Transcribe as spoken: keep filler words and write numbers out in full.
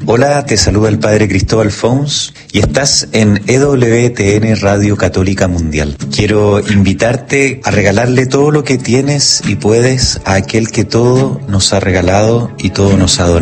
Hola, te saluda el Padre Cristóbal Fons y estás en E W T N Radio Católica Mundial. Quiero invitarte a regalarle todo lo que tienes y puedes a aquel que todo nos ha regalado y todo nos ha donado.